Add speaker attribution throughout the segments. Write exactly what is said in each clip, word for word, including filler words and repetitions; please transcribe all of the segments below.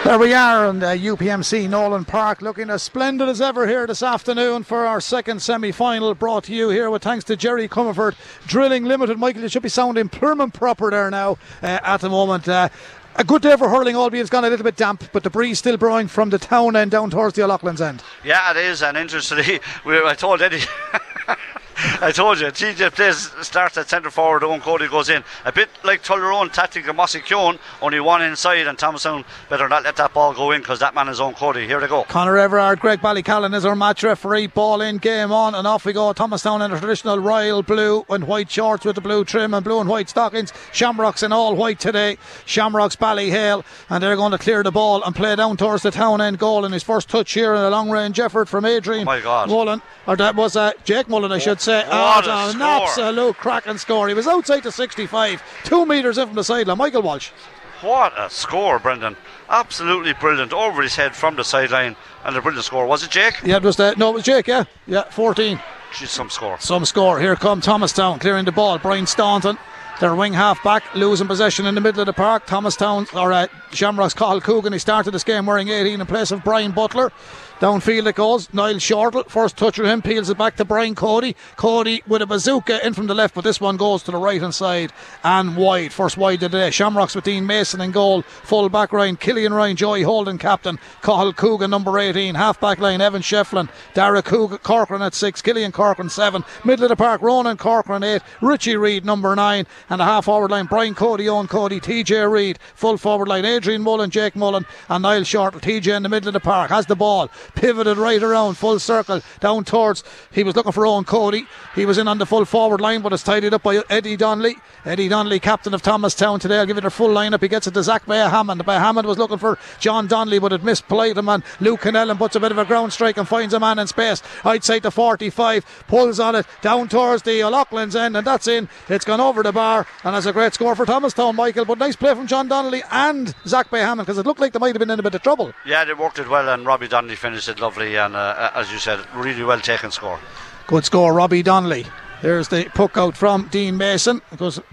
Speaker 1: There we are in uh, U P M C Nolan Park, looking as splendid as ever here this afternoon for our second semi-final, brought to you here with thanks to Jerry Comerford Drilling Limited. Michael, you should be sounding prim and proper there now uh, at the moment. Uh, a good day for hurling, albeit it's gone a little bit damp, but the breeze still brewing from the town end down towards the O'Loughlin's end.
Speaker 2: Yeah, it is, and interestingly, we, I told Eddie I told you, T J plays starts at centre forward, Owen Cody goes in. A bit like Tullerone tactic of Mossy Keown, only one inside, and Thomastown better not let that ball go in because that man is Owen Cody. Here they go.
Speaker 1: Conor Everard, Greg Ballycallan is our match referee. Ball in, game on, and off we go. Thomastown in a traditional royal blue and white shorts with the blue trim and blue and white stockings. Shamrocks in all white today. Shamrocks Ballyhale, and they're going to clear the ball and play down towards the town end goal. And his first touch here in a long range effort from Adrian
Speaker 2: oh my God.
Speaker 1: Mullen, or that was uh, Jake Mullen, I should say.
Speaker 2: What
Speaker 1: oh,
Speaker 2: a
Speaker 1: an
Speaker 2: score.
Speaker 1: absolute cracking score. He was outside the sixty-five, two metres in from the sideline. Michael Walsh.
Speaker 2: What a score, Brendan. Absolutely brilliant. Over his head from the sideline, and a brilliant score. Was it Jake?
Speaker 1: Yeah, it was the, no, it was Jake, yeah. Yeah, fourteen.
Speaker 2: She's some score.
Speaker 1: Some score. Here come Thomastown clearing the ball. Brian Staunton, their wing half back, losing possession in the middle of the park. Thomastown, or uh, Shamrock's Cathal Coogan, he started this game wearing eighteen in place of Brian Butler. Downfield it goes. Niall Shortle, first touch of him, peels it back to Brian Cody. Cody with a bazooka in from the left, but this one goes to the right hand side and wide. First wide of the day. Shamrocks with Dean Mason in goal. Full back Ryan, Killian Ryan, Joey Holden captain. Cathal Coogan number eighteen. Half back line Evan Shefflin. Dara Coogan, Corcoran at six. Killian Corcoran seven. Middle of the park Ronan Corcoran eight. Richie Reid number nine. And a half forward line Brian Cody, Owen Cody, T J Reid. Full forward line Adrian Mullen, Jake Mullen and Niall Shortle. T J in the middle of the park has the ball. Pivoted right around, full circle, down towards, he was looking for Owen Cody. He was in on the full forward line, but it's tidied up by Eddie Donnelly. Eddie Donnelly, captain of Thomastown today. I'll give it their full lineup. He gets it to Zach Bay Hammond. Bay Hammond was looking for John Donnelly, but it missed Polite man. Luke Kennellan puts a bit of a ground strike and finds a man in space. Outside the forty-five, pulls on it, down towards the O'Loughlin's end, and that's in. It's gone over the bar, and that's a great score for Thomastown, Michael. But nice play from John Donnelly and Zach Bay Hammond, because it looked like they might have been in a bit of trouble.
Speaker 2: Yeah, they worked it well, and Robbie Donnelly finished it lovely. And uh, as you said, really well taken score.
Speaker 1: Good score, Robbie Donnelly. There's the puck out from Dean Mason. It goes,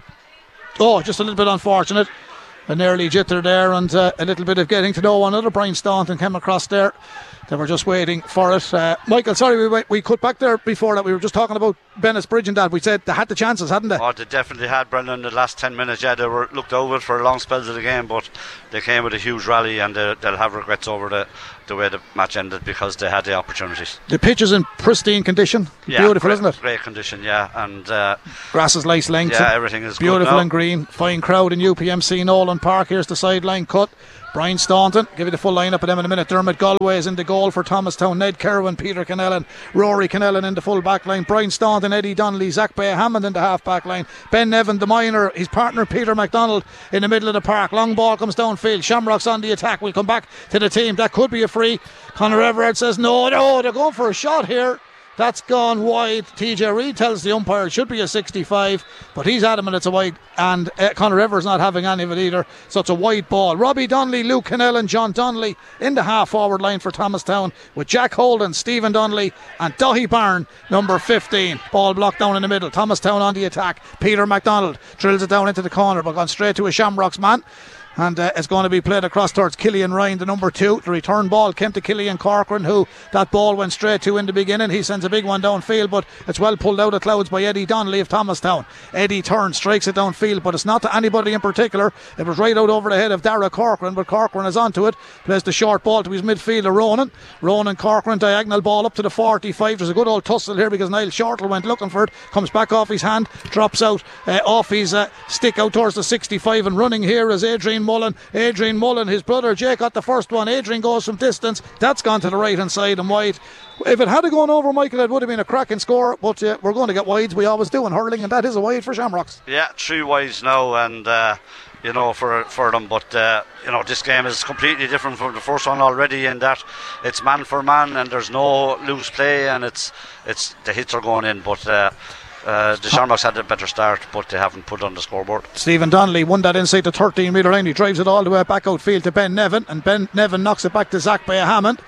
Speaker 1: oh, just a little bit unfortunate. An early jitter there, and uh, a little bit of getting to know one another. Brian Staunton came across there. They were just waiting for it. Uh, Michael, sorry, we we cut back there before that. We were just talking about Bennett's Bridge and that. We said they had the chances, hadn't they?
Speaker 2: Oh, they definitely had, Brendan, in the last ten minutes. Yeah, they were looked over for long spells of the game, but they came with a huge rally, and they, they'll have regrets over the, the way the match ended because they had the opportunities.
Speaker 1: The pitch is in pristine condition.
Speaker 2: Yeah,
Speaker 1: beautiful,
Speaker 2: great,
Speaker 1: isn't it?
Speaker 2: Great condition, yeah. And uh,
Speaker 1: grass is lace length.
Speaker 2: Yeah, everything is
Speaker 1: beautiful
Speaker 2: good now.
Speaker 1: And green. Fine crowd in U P M C Nolan Park. Here's the sideline cut. Brian Staunton, give you the full lineup of them in a minute. Dermot Galway is in the goal for Thomastown. Ned Kerwin, Peter Kennellan, Rory Kennellan in the full back line. Brian Staunton, Eddie Donnelly, Zach Bay Hammond in the half back line. Ben Nevin, the minor, his partner Peter MacDonald in the middle of the park. Long ball comes downfield. Shamrocks on the attack. We'll come back to the team. That could be a free. Conor Everard says no, no, they're going for a shot here. That's gone wide. T J Reid tells the umpire it should be a sixty-five, but he's adamant it's a wide, and uh, Conor Everard's not having any of it either, so it's a wide ball. Robbie Donnelly, Luke Kennellan, John Donnelly in the half forward line for Thomastown with Jack Holden, Stephen Donnelly and Dahi Byrne, number fifteen. Ball blocked down in the middle. Thomastown on the attack. Peter MacDonald drills it down into the corner, but gone straight to a Shamrocks man. And uh, it's going to be played across towards Killian Ryan, the number two. The return ball came to Killian Corcoran, who that ball went straight to in the beginning. He sends a big one downfield, but it's well pulled out of clouds by Eddie Donnelly of Thomastown. Eddie turns, strikes it downfield, but it's not to anybody in particular. It was right out over the head of Dara Corcoran, but Corcoran is onto it. Plays the short ball to his midfielder, Ronan. Ronan Corcoran, diagonal ball up to the forty-five. There's a good old tussle here because Niall Shortle went looking for it. Comes back off his hand, drops out uh, off his uh, stick out towards the sixty-five, and running here is Adrian Mullen. Adrian Adrian Mullen, his brother Jake got the first one. Adrian goes from distance. That's gone to the right hand side and wide. If it had gone over, Michael, it would have been a cracking score, but uh, we're going to get wides. We always do in hurling, and that is a wide for Shamrocks.
Speaker 2: Yeah, three wides now, and uh, you know, for for them, but uh, you know, this game is completely different from the first one already in that it's man for man and there's no loose play, and it's it's the hits are going in, but uh, Uh, the Shamrocks had a better start, but they haven't put on the scoreboard.
Speaker 1: Stephen Donnelly won that inside the thirteen metre line. He drives it all the way back outfield to Ben Nevin, and Ben Nevin knocks it back to Zach Bay Hammond.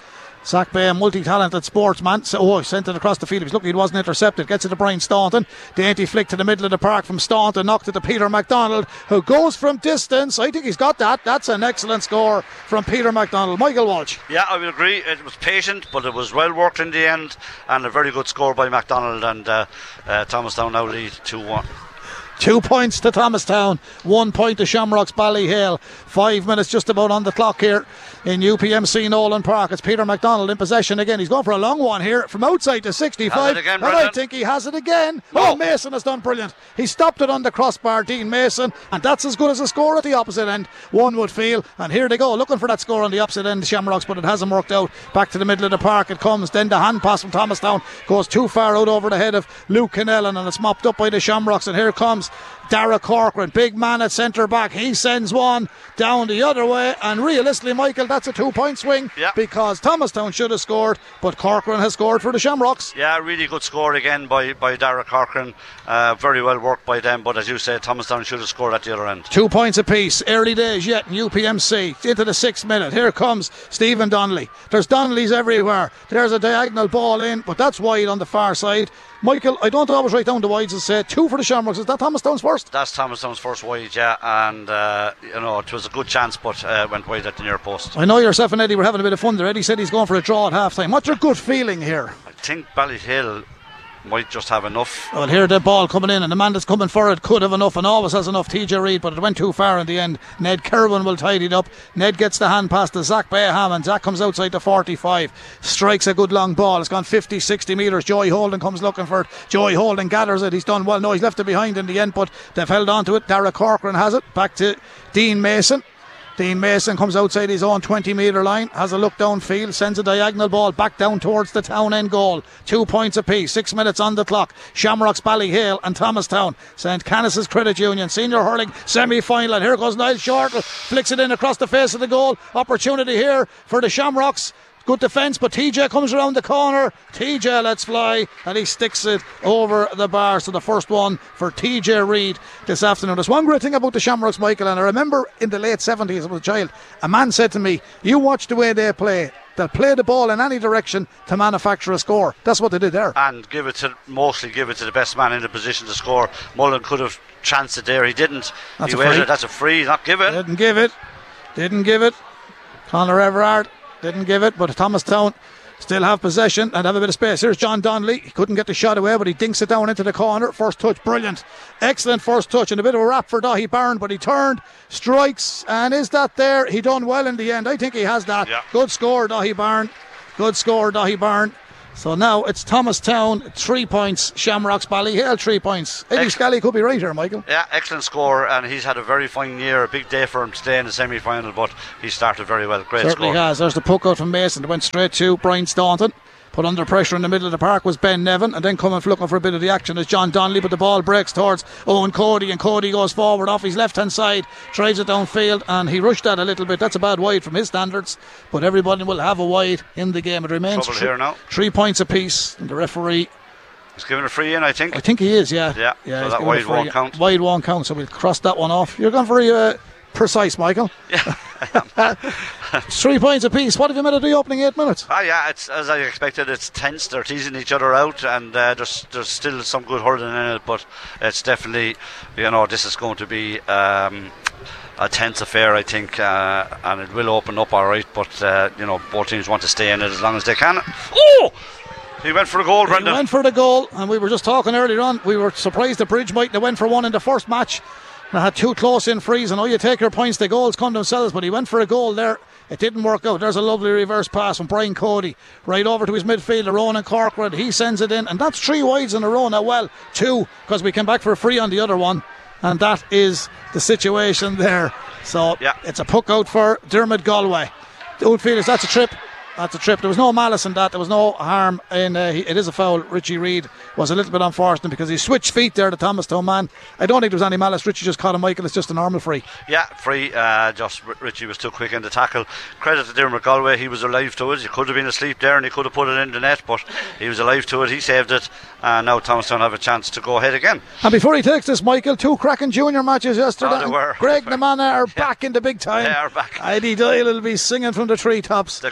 Speaker 1: Zach Bay, a multi-talented sportsman. So, oh, he sent it across the field. He was lucky it wasn't intercepted. Gets it to Brian Staunton. Dainty flick to the middle of the park from Staunton. Knocked it to Peter MacDonald, who goes from distance. I think he's got that. That's an excellent score from Peter MacDonald. Michael Walsh.
Speaker 2: Yeah, I would agree. It was patient, but it was well worked in the end, and a very good score by MacDonald. And uh, uh, Thomastown now lead two one.
Speaker 1: Two points to Thomastown, one point to Shamrocks Ballyhale. Five minutes just about on the clock here in U P M C Nolan Park. It's Peter MacDonald in possession again. He's going for a long one here from outside to sixty-five.
Speaker 2: Again,
Speaker 1: and I think he has it again. No. Oh, Mason has done brilliant. He stopped it on the crossbar, Dean Mason, and that's as good as a score at the opposite end, one would feel. And here they go, looking for that score on the opposite end, Shamrocks, but it hasn't worked out. Back to the middle of the park it comes. Then the hand pass from Thomastown goes too far out over the head of Luke Kennellan, and it's mopped up by the Shamrocks. And here comes Dara Corcoran, big man at centre back. He sends one down the other way, and realistically, Michael, that's a two point swing,
Speaker 2: yep.
Speaker 1: because Thomastown should have scored, but Corcoran has scored for the Shamrocks.
Speaker 2: Yeah, really good score again by, by Dara Corcoran. Uh, very well worked by them, but as you said, Thomastown should have scored at the other end.
Speaker 1: Two points apiece, early days yet in U P M C. Into the sixth minute. Here comes Stephen Donnelly. There's Donnellys everywhere. There's a diagonal ball in, but that's wide on the far side. Michael, I don't always write down the wides and say two for the Shamrocks. Is that Thomastown's first?
Speaker 2: That's Thomastown's first wide, yeah, and uh, you know, it was a good chance, but uh, went wide at the near post.
Speaker 1: I know yourself and Eddie were having a bit of fun there. Eddie said he's going for a draw at half time. What's your good feeling here?
Speaker 2: I think Ballyhale might just have enough.
Speaker 1: Well, here the ball coming in, and the man that's coming for it could have enough and always has enough, T J Reid, but it went too far in the end. Ned Kerwin will tidy it up. Ned gets the hand pass to Zach Bayham, and Zach comes outside to forty-five, strikes a good long ball. It's gone fifty, sixty metres. Joey Holden comes looking for it. Joey Holden gathers it. He's done well. No, he's left it behind in the end, but they've held on to it. Dara Corcoran has it back to Dean Mason. Dean Mason comes outside his own twenty metre line, has a look downfield, sends a diagonal ball back down towards the town end goal. Two points apiece, six minutes on the clock. Shamrocks, Ballyhale and Thomastown. Saint Canice's Credit Union senior hurling semi-final, and here goes Niall Shortle, flicks it in across the face of the goal. Opportunity here for the Shamrocks. Good defence, but T J comes around the corner. T J lets fly, and he sticks it over the bar. So the first one for T J Reid this afternoon. There's one great thing about the Shamrocks, Michael, and I remember in the late seventies, as I was a child, a man said to me, you watch the way they play. They'll play the ball in any direction to manufacture a score. That's what they did there.
Speaker 2: And give it to, mostly give it to the best man in the position to score. Mullen could have chanced it there. He didn't.
Speaker 1: That's
Speaker 2: he
Speaker 1: a free.
Speaker 2: Waited. That's a free. Not give it.
Speaker 1: Didn't give it. Didn't give it. Conor Everard didn't give it, but Thomastown still have possession and have a bit of space. Here's John Donnelly. He couldn't get the shot away, but he dinks it down into the corner. First touch, brilliant. Excellent first touch, and a bit of a wrap for Dahi Byrne, but he turned, strikes, and is that there? He done well in the end. I think he has that.
Speaker 2: Yeah.
Speaker 1: Good score, Dahi Byrne. Good score, Dahi Byrne. So now it's Thomastown, three points. Shamrocks, Ballyhale, three points. Eddie Ex- Scally could be right here, Michael.
Speaker 2: Yeah, excellent score, and he's had a very fine year. A big day for him today in the semi-final, but he started very well. Great
Speaker 1: Certainly
Speaker 2: score.
Speaker 1: has. There's the puck out from Mason that went straight to Brian Staunton. Put under pressure in the middle of the park was Ben Nevin, and then coming looking for a bit of the action is John Donnelly, but the ball breaks towards Owen Cody, and Cody goes forward off his left hand side, drives it downfield, and he rushed that a little bit. That's a bad wide from his standards, but everybody will have a wide in the game. It remains
Speaker 2: Trouble
Speaker 1: tr-
Speaker 2: here now.
Speaker 1: three points apiece, and the referee,
Speaker 2: he's giving a free in, I think.
Speaker 1: I think he is, yeah.
Speaker 2: Yeah,
Speaker 1: yeah
Speaker 2: so
Speaker 1: he's
Speaker 2: that
Speaker 1: giving
Speaker 2: wide
Speaker 1: a free.
Speaker 2: won't count.
Speaker 1: Wide won't count, so we'll cross that one off. You're going very uh, precise, Michael.
Speaker 2: Yeah.
Speaker 1: Three points apiece. What have you made of the opening eight minutes?
Speaker 2: Ah, yeah, it's as I expected. It's tense. They're teasing each other out, and uh, there's there's still some good hurling in it, but it's definitely, you know, this is going to be um, a tense affair, I think, uh, and it will open up all right. But uh, you know, both teams want to stay in it as long as they can. Oh! He went for a goal, Brendan.
Speaker 1: He went for the goal, and we were just talking earlier on. We were surprised the Bridge might have went for one in the first match. They had two close in frees. I know you take your points, the goals come themselves, but he went for a goal there. It didn't work out. There's a lovely reverse pass from Brian Cody right over to his midfielder, Ronan Corcoran. He sends it in, and that's three wides in a row now. Well, two, because we came back for a free on the other one, and that is the situation there. So
Speaker 2: yeah.
Speaker 1: It's a puck out for Dermot Galway. The outfielders, that's a trip. That's a trip. There was no malice in that. There was no harm in uh, he, it is a foul. Richie Reid was a little bit unfortunate because he switched feet there, the Thomastown man. I don't think there was any malice. Richie just caught him, Michael. It's just a normal free.
Speaker 2: Yeah, free. Uh, just R- Richie was too quick in the tackle. Credit to Dermot Galway. He was alive to it. He could have been asleep there and he could have put it in the net, but he was alive to it. He saved it. And now Thomastown have a chance to go ahead again.
Speaker 1: And before he takes this, Michael, two cracking junior matches yesterday.
Speaker 2: Oh, they were.
Speaker 1: Greg Namanna are
Speaker 2: yeah.
Speaker 1: back in the big time.
Speaker 2: They are back.
Speaker 1: Eddie Doyle will be singing from the treetops.
Speaker 2: The Greg Namanna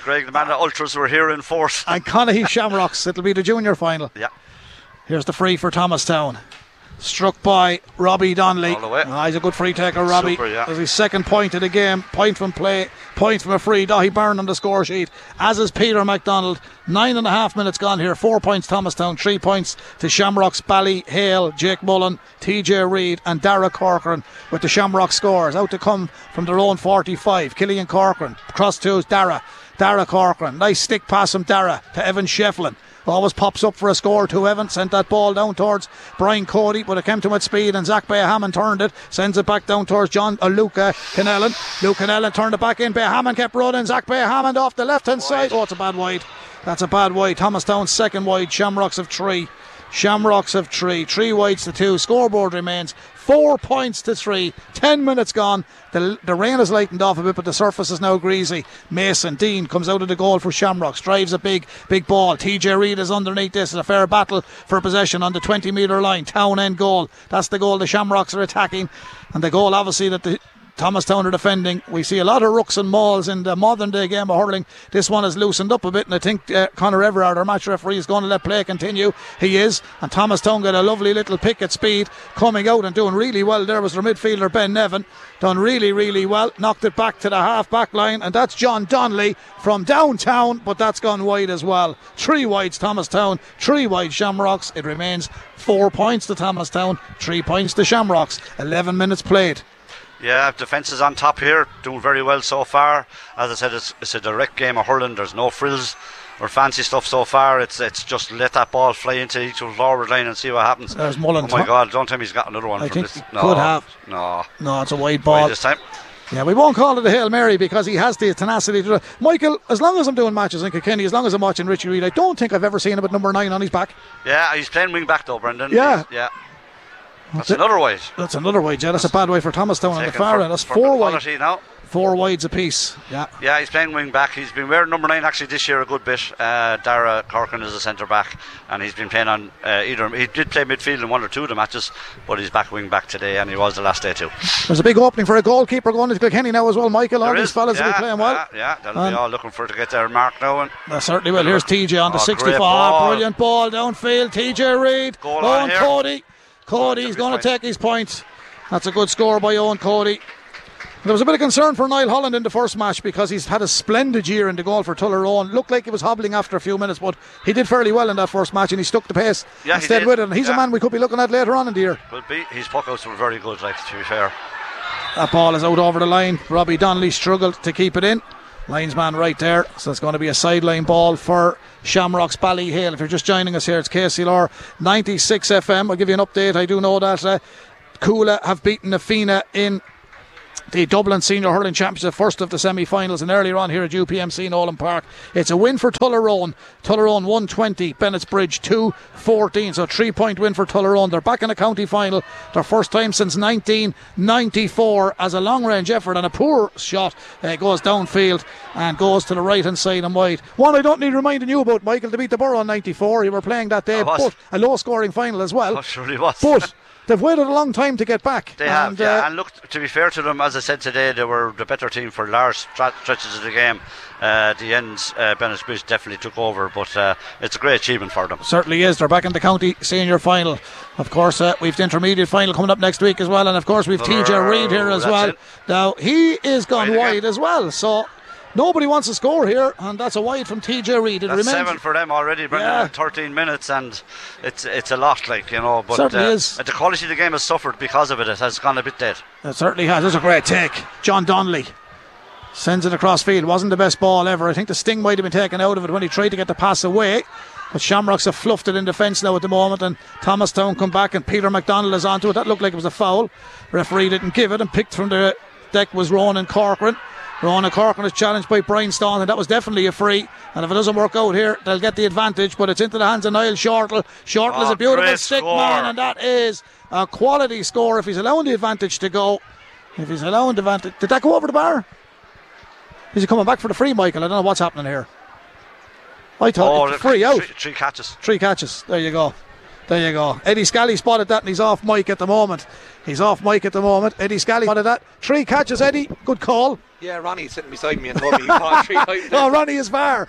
Speaker 2: Drogheda Ultras were here in force.
Speaker 1: And Connacht Shamrocks, it'll be the junior final.
Speaker 2: Yeah.
Speaker 1: Here's the free for Thomastown. Struck by Robbie Donnelly.
Speaker 2: All the way.
Speaker 1: Ah, he's a good free taker, Robbie.
Speaker 2: Super, yeah.
Speaker 1: That's his second point of the game. Point from play, point from a free. Dahi Byrne on the score sheet, as is Peter MacDonald. Nine and a half minutes gone here. Four points Thomastown, three points to Shamrocks, Ballyhale, Jake Mullen, T J Reid and Dara Corcoran with the Shamrock scores. Out to come from their own forty-five. Killian Corcoran, cross twos, Dara. Dara Corcoran, nice stick pass from Dara to Evan Shefflin. Always pops up for a score to Evan. Sent that ball down towards Brian Cody, but it came to him at speed, and Zach Bayhammond turned it. Sends it back down towards John uh, Luca Canellan. Luca Canellan turned it back in. Bayhammond kept running. Zach Bayhammond off the left hand side. Oh, it's a bad wide. That's a bad wide. Thomastown's second wide. Shamrocks have three. Shamrocks have three. Three wides to two. Scoreboard remains four points to three. Ten minutes gone. The, the rain has lightened off a bit, but the surface is now greasy. Mason Dean comes out of the goal for Shamrocks. Drives a big, big ball. T J Reid is underneath this. It's a fair battle for possession on the twenty metre line. Town end goal. That's the goal the Shamrocks are attacking. And the goal, obviously, that the Thomastown are defending. We see a lot of rucks and mauls in the modern day game of hurling. This one has loosened up a bit, and I think uh, Conor Everard, our match referee, is going to let play continue. He is, and Thomastown got a lovely little pick at speed, coming out and doing really well. There was their midfielder Ben Nevin, done really really well, knocked it back to the half back line, and that's John Donnelly from downtown, but that's gone wide as well. Three wides Thomastown, three wide Shamrocks. It remains four points to Thomastown, three points to Shamrocks. eleven minutes played.
Speaker 2: Yeah, defence is on top here, doing very well so far. As I said, it's, it's a direct game of hurling. There's no frills or fancy stuff so far. It's it's just let that ball fly into each forward line and see what happens.
Speaker 1: There's Mullen.
Speaker 2: Oh my God, don't tell me he's got another one
Speaker 1: I
Speaker 2: from
Speaker 1: think
Speaker 2: this.
Speaker 1: he
Speaker 2: No,
Speaker 1: could have.
Speaker 2: No,
Speaker 1: No, it's a wide ball.
Speaker 2: Wide this time.
Speaker 1: Yeah, we won't call it a Hail Mary because he has the tenacity to do it. Michael, as long as I'm doing matches in Kilkenny, as long as I'm watching Richie Reid, I don't think I've ever seen him at number nine on his back.
Speaker 2: Yeah, he's playing wing back though, Brendan.
Speaker 1: Yeah.
Speaker 2: He's, yeah. That's,
Speaker 1: That's
Speaker 2: another wide.
Speaker 1: That's another wide, yeah. That's a bad way for Thomastown on the far
Speaker 2: for,
Speaker 1: end. That's
Speaker 2: for
Speaker 1: four wide.
Speaker 2: Now.
Speaker 1: Four wides apiece. Yeah.
Speaker 2: Yeah, he's playing wing back. He's been wearing number nine actually this year a good bit. Uh, Dara Corcoran is a centre back, and he's been playing on uh, either. He did play midfield in one or two of the matches, but he's back wing back today, and he was the last day too.
Speaker 1: There's a big opening for a goalkeeper going into Kilkenny now as well, Michael. All
Speaker 2: There
Speaker 1: these
Speaker 2: is,
Speaker 1: fellas
Speaker 2: yeah,
Speaker 1: will be playing well.
Speaker 2: Yeah, yeah, they'll
Speaker 1: And
Speaker 2: be all looking for it to get their mark now. And
Speaker 1: they certainly will. Here's T J on the
Speaker 2: Oh,
Speaker 1: sixty-four.
Speaker 2: great ball.
Speaker 1: Brilliant ball downfield. T J Reid.
Speaker 2: Goal on
Speaker 1: Owen
Speaker 2: here.
Speaker 1: Cody. Cody's going to take his point. That's a good score by Owen Cody. There was a bit of concern for Niall Holland in the first match because he's had a splendid year in the goal for Tullaroan. Looked like he was hobbling after a few minutes, but he did fairly well in that first match and he stuck the pace
Speaker 2: Yeah,
Speaker 1: and
Speaker 2: he
Speaker 1: stayed
Speaker 2: did.
Speaker 1: with it. And he's
Speaker 2: Yeah.
Speaker 1: a man we could be looking at later on in the year.
Speaker 2: Could be. His puckouts were very good, like, to be fair.
Speaker 1: That ball is out over the line. Robbie Donnelly struggled to keep it in. Linesman right there. So it's going to be a sideline ball for Shamrocks Ballyhale. If you're just joining us here, it's K C L R ninety-six F M. I'll give you an update. I do know that uh, Coola have beaten Nafina in the Dublin Senior Hurling Championship, first of the semi-finals, and earlier on here at U P M C in Nolan Park. It's a win for Tullaroan. Tullaroan one twenty, Bennett's Bridge two fourteen, so three point win for Tullaroan. They're back in the county final, their first time since nineteen ninety-four, as a long range effort, and a poor shot uh, goes downfield and goes to the right hand side and wide. One I don't need reminding you about, Michael, to beat the Borough in ninety-four. You were playing that day,
Speaker 2: I was.
Speaker 1: but a low scoring final as well.
Speaker 2: Oh, surely was.
Speaker 1: But they've waited a long time to get back.
Speaker 2: They
Speaker 1: and,
Speaker 2: have, yeah.
Speaker 1: uh,
Speaker 2: And look, to be fair to them, as I said today, they were the better team for large stra- stretches of the game. Uh, the ends, uh, Bennett's Bridge definitely took over, but uh, it's a great achievement for them.
Speaker 1: Certainly is. They're back in the county senior final. Of course, uh, we've the intermediate final coming up next week as well, and of course we've T J Reid here as
Speaker 2: That's
Speaker 1: well.
Speaker 2: it.
Speaker 1: Now he is gone
Speaker 2: Right
Speaker 1: wide
Speaker 2: again.
Speaker 1: as well, so nobody wants to score here, and that's a wide from T J Reid. It
Speaker 2: That's
Speaker 1: remains
Speaker 2: seven for them already, Brendan,
Speaker 1: Yeah.
Speaker 2: in thirteen minutes, and it's it's a lot, like, you know. But
Speaker 1: Certainly
Speaker 2: uh,
Speaker 1: is.
Speaker 2: the quality of the game has suffered because of it. It has gone a bit dead.
Speaker 1: It certainly has. It's a great take. John Donnelly sends it across field. Wasn't the best ball ever. I think the sting might have been taken out of it when he tried to get the pass away. But Shamrocks have fluffed it in defence now at the moment, and Thomastown come back and Peter MacDonald is onto it. That looked like it was a foul. Referee didn't give it, and picked from the deck was Ronan Corcoran. Ronan Corcoran is challenged by Brian Staunton. That was definitely a free, and if it doesn't work out here, they'll get the advantage, but it's into the hands of Niall Shortle. Shortle
Speaker 2: Oh,
Speaker 1: is a beautiful
Speaker 2: great
Speaker 1: stick
Speaker 2: score.
Speaker 1: man, and that is a quality score if he's allowing the advantage to go. If he's allowing the advantage, did that go over the bar? Is he coming back for the free, Michael? I don't know what's happening here. I thought
Speaker 2: Oh,
Speaker 1: it's free out.
Speaker 2: Three, three catches.
Speaker 1: Three catches. There you go. There you go. Eddie Scally spotted that and he's off mic at the moment. He's off Mike at the moment. Eddie Scally wanted that. Three catches, Eddie. Good call.
Speaker 3: Yeah, Ronnie's sitting beside me and told me he called three times.
Speaker 1: Oh, Ronnie is far.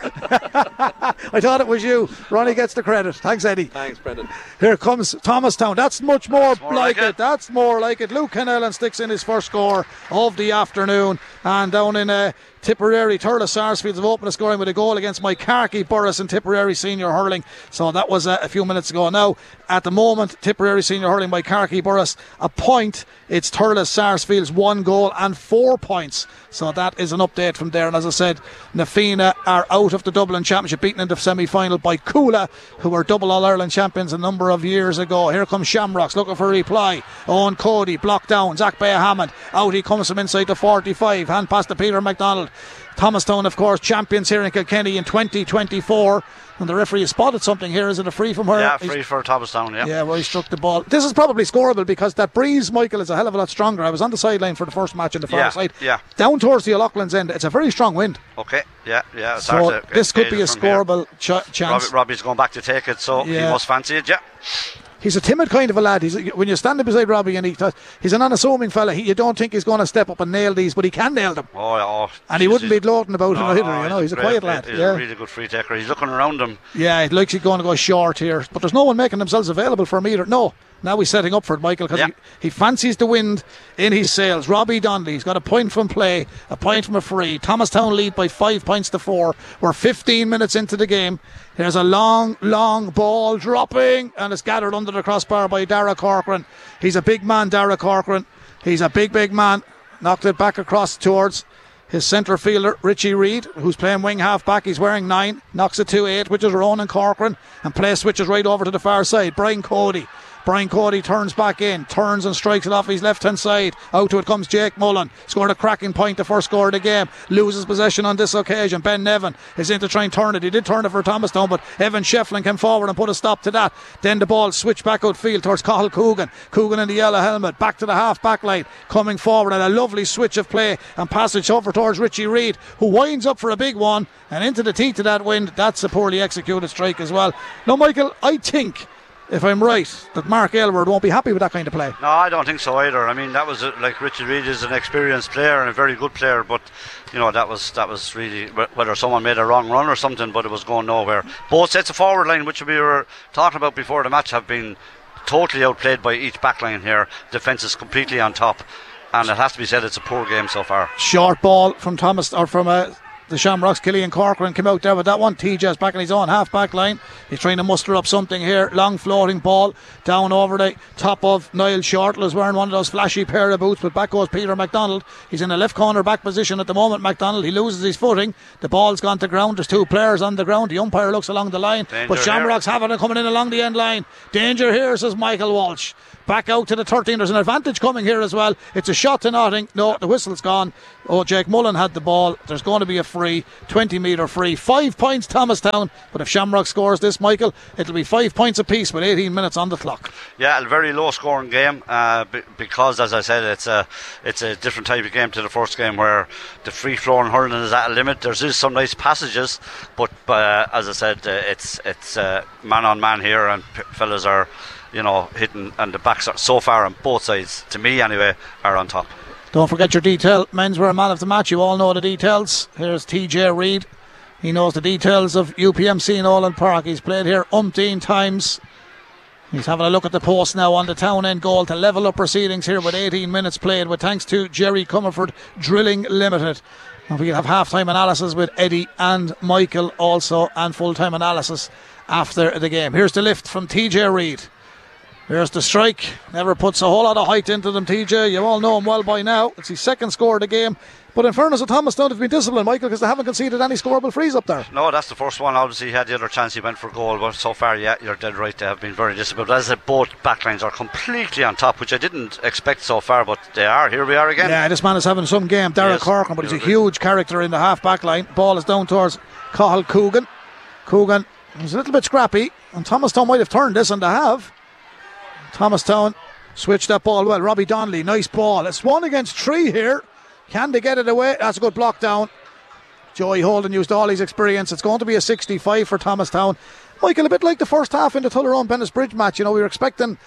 Speaker 1: I thought it was you. Ronnie gets the credit. Thanks, Eddie.
Speaker 3: Thanks, Brendan.
Speaker 1: Here comes Thomastown. That's much more,
Speaker 2: more
Speaker 1: like,
Speaker 2: like
Speaker 1: it.
Speaker 2: it.
Speaker 1: That's more like it. Luke Kennellan sticks in his first score of the afternoon. And down in uh, Tipperary, Thurles Sarsfields have opened the scoring with a goal against Mike Carkey Burris in Tipperary Senior Hurling. So that was uh, a few minutes ago. Now, at the moment, Tipperary Senior Hurling by Carkey Burris, a point. It's Thurles Sarsfields, one goal and four points. So that is an update from there. And as I said, Nafina are out of the Dublin Championship, beaten in the semi-final by Coola, who were double All-Ireland champions a number of years ago. Here comes Shamrocks looking for a reply. Owen Cody blocked down. Zach Bay Hammond out. He comes from inside the forty-five. Hand pass to Peter McDonald. Thomastown, of course, champions here in Kilkenny in twenty twenty-four. And the referee has spotted something here. Is it a free from her?
Speaker 2: Yeah, free He's, for Thomastown, yeah.
Speaker 1: Yeah, well, he struck the ball. This is probably scoreable because that breeze, Michael, is a hell of a lot stronger. I was on the sideline for the first match on the far
Speaker 2: yeah,
Speaker 1: side.
Speaker 2: Yeah.
Speaker 1: Down towards the O'Loughlin's end, it's a very strong wind.
Speaker 2: Okay, yeah, yeah. It's
Speaker 1: so
Speaker 2: hard to
Speaker 1: this could be a scoreable ch- chance.
Speaker 2: Robbie, Robbie's going back to take it, so
Speaker 1: yeah.
Speaker 2: he must fancy it, yeah.
Speaker 1: He's a timid kind of a lad. He's, when you're standing beside Robbie and he, he's an unassuming fella, he, you don't think he's going to step up and nail these, but he can nail them.
Speaker 2: Oh, oh,
Speaker 1: and he wouldn't be gloating about
Speaker 2: no,
Speaker 1: it either.
Speaker 2: No,
Speaker 1: you know, he's,
Speaker 2: he's
Speaker 1: a
Speaker 2: great,
Speaker 1: quiet lad.
Speaker 2: He's
Speaker 1: yeah.
Speaker 2: a really good free taker. He's looking around him.
Speaker 1: Yeah, it looks he's going to go short here, but there's no one making themselves available for him either. No. Now he's setting up for it, Michael, because
Speaker 2: yeah.
Speaker 1: he, he fancies the wind in his sails. Robbie Donnelly's got a point from play, a point from a free. Thomastown lead by five points to four. We're fifteen minutes into the game. There's a long, long ball dropping, and it's gathered under the crossbar by Dara Corcoran. He's a big man, Dara Corcoran. He's a big, big man. Knocked it back across towards his centre fielder, Richie Reid, who's playing wing half back. He's wearing nine. Knocks it to eight, which is Ronan Corcoran, and play switches right over to the far side. Brian Cody. Brian Cody turns back in, turns and strikes it off his left hand side. Out to it comes Jake Mullen. Scored a cracking point, the first score of the game. Loses possession on this occasion. Ben Nevin is in to try and turn it. He did turn it for Thomastown, but Evan Shefflin came forward and put a stop to that. Then the ball switched back outfield towards Cathal Coogan. Coogan in the yellow helmet, back to the half back line, coming forward, and a lovely switch of play and passage over towards Richie Reid, who winds up for a big one and into the teeth of that wind. That's a poorly executed strike as well. Now, Michael, I think, if I'm right, that Mark Aylward won't be happy with that kind of play.
Speaker 2: No, I don't think so either. I mean, that was a, like Richard Reid is an experienced player and a very good player, but you know that was that was really whether someone made a wrong run or something, but it was going nowhere. Both sets of forward line, which we were talking about before the match, have been totally outplayed by each back line here. Defence is completely on top, and it has to be said it's a poor game so far.
Speaker 1: Short ball from Thomas or from a. The Shamrocks, Killian Corcoran came out there with that one. T J's back in his own half back line. He's trying to muster up something here. Long floating ball down over the top of Niall Shortall, is wearing one of those flashy pair of boots, but back goes Peter McDonald. He's in a left corner back position at the moment. McDonald, he loses his footing. The ball's gone to ground. There's two players on the ground. The umpire looks along the line,
Speaker 2: Danger
Speaker 1: but Shamrocks
Speaker 2: here.
Speaker 1: having it coming in along the end line. Danger here, says Michael Walsh. Back out to the thirteen. There's an advantage coming here as well. It's a shot to Notting. No, the whistle's gone. Oh, Jake Mullen had the ball. There's going to be a free, twenty metre free. Five points Thomastown, but if Shamrock scores this, Michael, it'll be five points apiece with eighteen minutes on the clock.
Speaker 2: Yeah, a very low scoring game uh, b- because, as I said, it's a it's a different type of game to the first game where the free flowing hurling is at a limit. There's is some nice passages, but uh, as I said, uh, it's it's uh, man on man here, and p- fellas are, you know, hitting, and the backs are so far on both sides, to me anyway, are on top.
Speaker 1: Don't forget your detail. Menswear man of the match. You all know the details. Here's T J Reid. He knows the details of U P M C in Nolan Park. He's played here umpteen times. He's having a look at the post now on the town end goal to level up proceedings here with eighteen minutes played, with thanks to Jerry Comerford Drilling Limited. And we'll have half-time analysis with Eddie and Michael also, and full-time analysis after the game. Here's the lift from T J Reid. Here's the strike. Never puts a whole lot of height into them, T J. You all know him well by now. It's his second score of the game. But in fairness to Thomastown, have been disciplined, Michael, because they haven't conceded any scoreable frees up there.
Speaker 2: No, that's the first one. Obviously, he had the other chance. He went for goal. But so far, yeah, you're dead right. They have been very disciplined. As I said, both backlines are completely on top, which I didn't expect so far, but they are. Here we are again.
Speaker 1: Yeah, this man is having some game. Darrell
Speaker 2: Yes,
Speaker 1: Corcoran, but he's a
Speaker 2: you're
Speaker 1: huge character in the half back line. Ball is down towards Cathal Coogan. Coogan is a little bit scrappy, and Thomastown might have turned this, and they have. Thomastown switched that ball well. Robbie Donnelly, nice ball. It's one against three here. Can they get it away? That's a good block down. Joey Holden used all his experience. It's going to be a sixty-five for Thomastown. Michael, a bit like the first half in the Tullaroan Bennettsbridge match. You know, we were expecting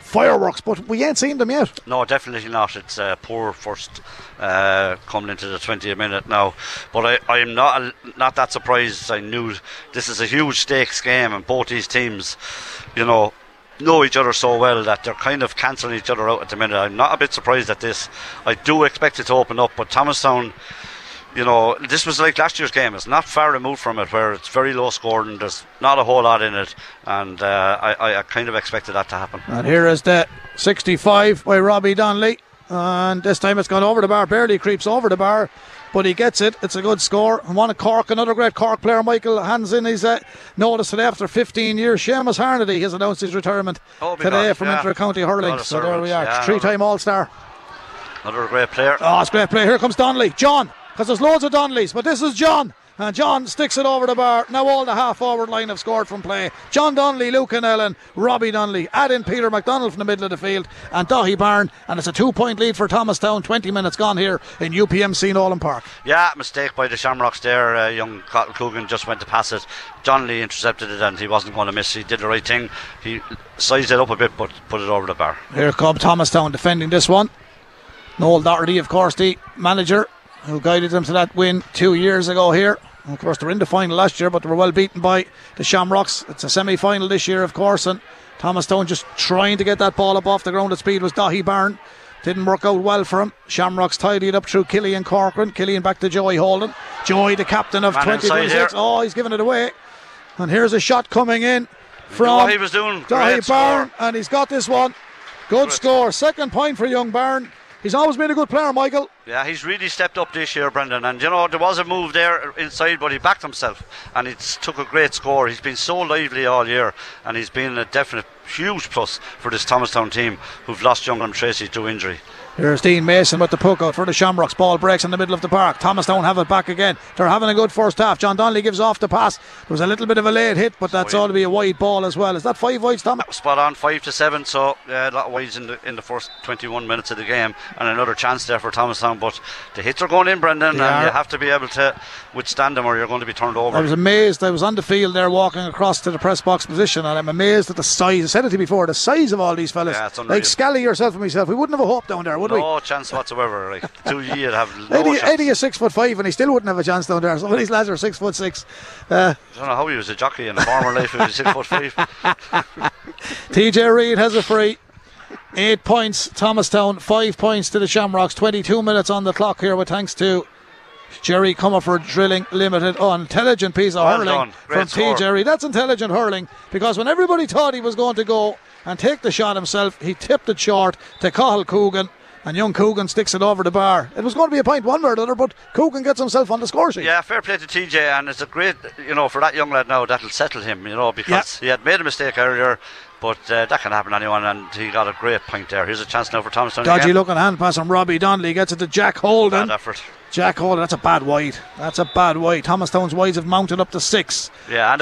Speaker 1: fireworks, but we ain't seen them yet.
Speaker 2: No, definitely not. It's uh, poor first uh, coming into the twentieth minute now. But I, I'm not not that surprised. I knew this is a huge stakes game, and both these teams, you know, know each other so well that they're kind of cancelling each other out at the minute. I'm not a bit surprised at this. I do expect it to open up, but Thomastown, you know, this was like last year's game. It's not far removed from it, where it's very low scored and there's not a whole lot in it, and uh, I, I kind of expected that to happen.
Speaker 1: And here is the sixty-five by Robbie Donnelly, and this time it's gone over the bar, barely creeps over the bar, but he gets it. It's a good score. And one of Cork, another great Cork player, Michael, hands in his uh, notice today after fifteen years. Seamus Harnedy has announced his retirement
Speaker 2: oh,
Speaker 1: today
Speaker 2: God,
Speaker 1: from
Speaker 2: yeah.
Speaker 1: Inter-County Hurling. So there we are,
Speaker 2: yeah,
Speaker 1: three-time All-Star.
Speaker 2: Another great player.
Speaker 1: Oh, it's a great play. Here comes Donnelly. John, because there's loads of Donnellys, but this is John. And John sticks it over the bar. Now all the half-forward line have scored from play. John Donnelly, Luke Ellen, Robbie Donnelly. Add in Peter McDonald from the middle of the field and Dahi Byrne. And it's a two-point lead for Thomastown. twenty minutes gone here in U P M C Nolan Park.
Speaker 2: Yeah, mistake by the Shamrocks there. Uh, young Coogan just went to pass it. Donnelly intercepted it and he wasn't going to miss. He did the right thing. He sized it up a bit but put it over the bar.
Speaker 1: Here come Thomastown defending this one. Noel Doherty, of course, the manager who guided them to that win two years ago here. Of course, they were in the final last year, but they were well beaten by the Shamrocks. It's a semi-final this year, of course, and Thomastown just trying to get that ball up off the ground at speed was Dahi Byrne. Didn't work out well for him. Shamrocks tidied up through Killian Corcoran. Killian back to Joey Holden. Joey, the captain of twenty twenty-six. Oh, he's giving it away. And here's a shot coming in from
Speaker 2: what he was doing.
Speaker 1: Dahi Byrne, and he's got this one. Good score. Second point for young Byrne. He's always been a good player, Michael.
Speaker 2: Yeah, he's really stepped up this year, Brendan. And you know, there was a move there inside, but he backed himself and he took a great score. He's been so lively all year, and he's been a definite huge plus for this Thomastown team who've lost young Tracy to injury.
Speaker 1: Here's Dean Mason with the puck out for the Shamrocks. Ball breaks in the middle of the park. Thomastown have it back again. They're having a good first half. John Donnelly gives off the pass. There was a little bit of a late hit, but that's all to be a wide ball as well. Is that five wides, Tom?
Speaker 2: Spot on, five to seven. So yeah, a lot of wides in the in the first twenty-one minutes of the game, and another chance there for Thomastown. But the hits are going in, Brendan,
Speaker 1: They
Speaker 2: and
Speaker 1: are.
Speaker 2: you have to be able to withstand them, or you're going to be turned over.
Speaker 1: I was amazed. I was on the field there walking across to the press box position, and I'm amazed at the size. I said it to you before, the size of all these fellas.
Speaker 2: Yeah, it's unreal.
Speaker 1: Like Scally, yourself and myself, we wouldn't have a hope down there, would we?
Speaker 2: No chance whatsoever. Like, two years have no
Speaker 1: Eddie,
Speaker 2: chance.
Speaker 1: Eddie is six foot five, and he still wouldn't have a chance down there. Some of these lads are six foot six. Uh,
Speaker 2: I don't know how he was a jockey in a former life. He was six foot five.
Speaker 1: T J Reid has a free. Eight points, Thomastown. Five points to the Shamrocks. twenty-two minutes on the clock here, with thanks to Jerry Comerford Drilling Limited. Oh, intelligent piece of
Speaker 2: Well
Speaker 1: hurling
Speaker 2: done. Great
Speaker 1: from
Speaker 2: score.
Speaker 1: T J Reid. That's intelligent hurling, because when everybody thought he was going to go and take the shot himself, he tipped it short to Cathal Coogan, and young Coogan sticks it over the bar. It was going to be a point one way or another, but Coogan gets himself on the score sheet.
Speaker 2: Yeah, fair play to T J, and it's a great, you know, for that young lad now, that'll settle him, you know, because he had made a mistake earlier, but uh, that can happen to anyone, and he got a great point there. Here's a chance now for Thomastown.
Speaker 1: Dodgy
Speaker 2: again.
Speaker 1: looking hand pass from Robbie Donnelly. Gets it to Jack Holden.
Speaker 2: Bad effort.
Speaker 1: Jack Holden, that's a bad wide. That's a bad wide. Thomastown's wides have mounted up to six.
Speaker 2: Yeah, and